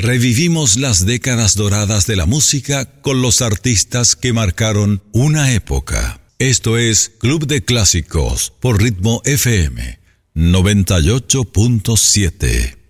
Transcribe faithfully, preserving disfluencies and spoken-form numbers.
Revivimos las décadas doradas de la música con los artistas que marcaron una época. Esto es Club de Clásicos por Ritmo F M noventa y ocho punto siete.